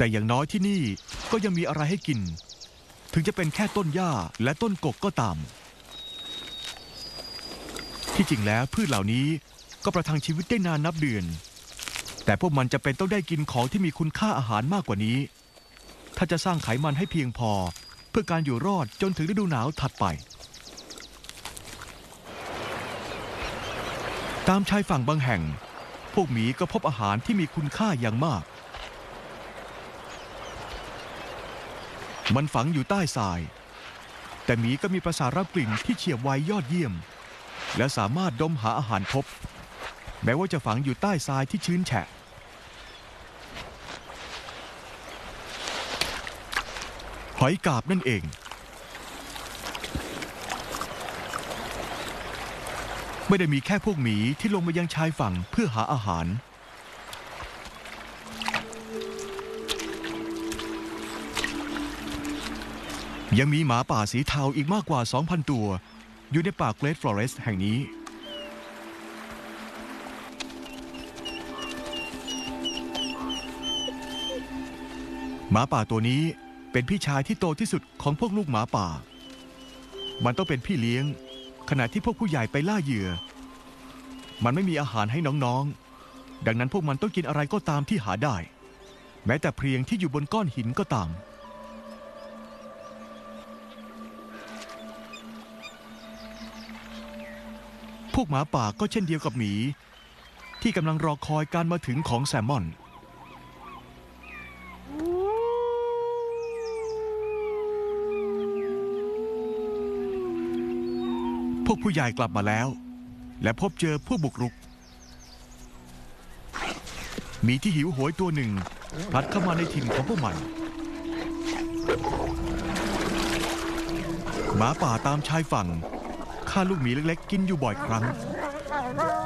แต่อย่างน้อยที่นี่ก็ยังมีอะไรให้กินถึงจะเป็นแค่ต้นหญ้าและต้นกกก็ตามที่จริงแล้วพืชเหล่านี้ก็ประทังชีวิตได้นานนับเดือนแต่พวกมันจะเป็นต้องได้กินของที่มีคุณค่าอาหารมากกว่านี้ถ้าจะสร้างไขมันให้เพียงพอเพื่อการอยู่รอดจนถึงฤดูหนาวถัดไปตามชายฝั่งบางแห่งพวกหมีก็พบอาหารที่มีคุณค่าอย่างมากมันฝังอยู่ใต้ทรายแต่หมีก็มีประสาทรับกลิ่นที่เฉียบไวยอดเยี่ยมและสามารถดมหาอาหารพบแม้ว่าจะฝังอยู่ใต้ทรายที่ชื้นแฉะหอยกาบนั่นเองไม่ได้มีแค่พวกหมีที่ลงมายังชายฝั่งเพื่อหาอาหารยังมีหมาป่าสีเทาอีกมากกว่า 2,000 ตัวอยู่ในป่าเกรทฟลอเรสต์แห่งนี้หมาป่าตัวนี้เป็นพี่ชายที่โตที่สุดของพวกลูกหมาป่ามันต้องเป็นพี่เลี้ยงขณะที่พวกผู้ใหญ่ไปล่าเหยื่อมันไม่มีอาหารให้น้องๆดังนั้นพวกมันต้องกินอะไรก็ตามที่หาได้แม้แต่เพลียงที่อยู่บนก้อนหินก็ตามพวกหมาป่าก็เช่นเดียวกับหมีที่กำลังรอคอยการมาถึงของแซลมอนพวกผู้ใหญ่กลับมาแล้วและพบเจอผู้บุกรุกหมีที่หิวโหยตัวหนึ่งพลัดเข้ามาในถิ่นของพวกมันหมาป่าตามชายฝั่งฆ่าลูกหมีเล็กๆกินอยู่บ่อยครั้ง